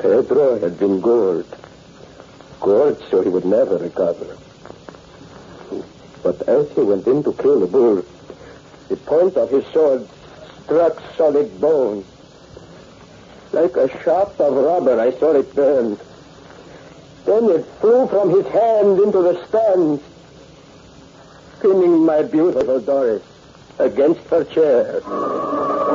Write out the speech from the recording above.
Pedro had been gored. Gored so he would never recover. But as he went in to kill the bull, the point of his sword struck solid bone. Like a shaft of rubber, I saw it burn. Then it flew from his hand into the stands, pinning my beautiful Doris against her chair.